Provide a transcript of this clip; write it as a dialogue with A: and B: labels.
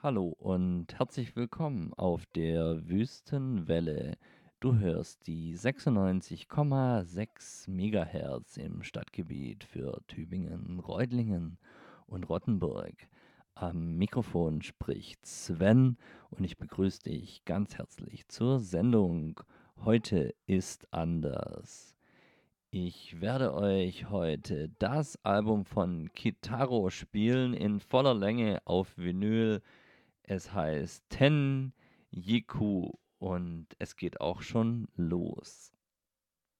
A: Hallo und herzlich willkommen auf der Wüstenwelle. Du hörst die 96,6 Megahertz im Stadtgebiet für Tübingen, Reutlingen und Rottenburg. Am Mikrofon spricht Sven und ich begrüße dich ganz herzlich zur Sendung. Heute ist anders. Ich werde euch heute das Album von Kitaro spielen in voller Länge auf Vinyl. Es heißt Ten Yiku und es geht auch schon los.